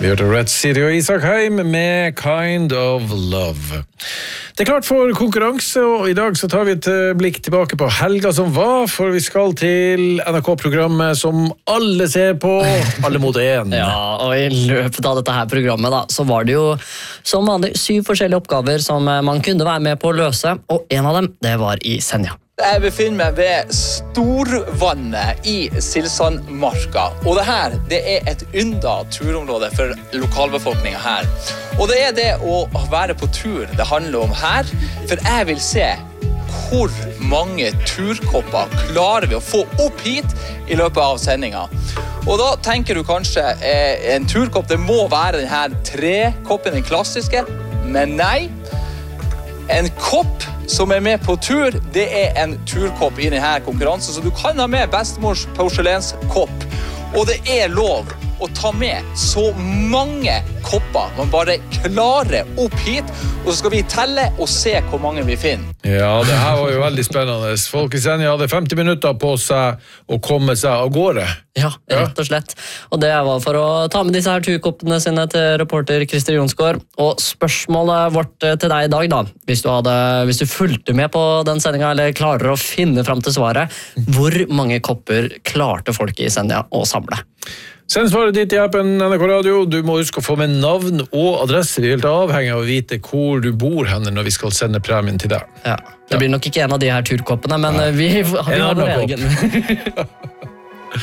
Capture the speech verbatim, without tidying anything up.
Vi hørte Red City og Isak Heim med Kind of Love. Det er klart for konkurranse, og i dag så tar vi et blikk tilbake på helga som var, for vi skal til N R K-programmet som alle ser på, alle mot en. Ja, og i løpet av dette her programmet da, så var det jo som vanlig syv forskjellige oppgaver som man kunne være med på å løse, og en av dem, det var i Senja. Jeg befinner meg ved Storvannet i Silsandmarka, og det her, det er et ynda turområde for lokalbefolkningen her. Og det er det å være på tur det handler om her, for jeg vil se hvor mange turkopper klarer vi å få opp hit i løpet av sendingen. Og da tenker du kanskje, eh, en turkopp, det må være den her trekoppen, den klassiske, men nei. En kopp som er med på tur, det er en turkopp i denne konkurransen, så du kan ha med bestemors porselenskopp. Og det er lov å ta med så mange kopper man bare klarer opp hit, og så skal vi telle og se hvor mange vi finner. Ja, det her var jo veldig spennende. Folk i Senja hadde femti minutter på seg å komme seg av gårde. Ja, rett og slett. Og det var for å ta med disse her turkoppene sine til reporter Christer Jonsgaard. Og spørsmålet vårt til deg i dag da, hvis du, hadde, hvis du fulgte med på den sendingen, eller klarer å finne frem til svaret, hvor mange kopper klarte folk i Senja å samle? Send svaret ditt i appen N R K Radio. Du må huske å få med navn og adresse. Vi er helt avhengig av å vite hvor du bor henne når vi skal sende premien til deg. Ja, det blir nok ikke en av de her turkoppene, men vi, vi har vår egen.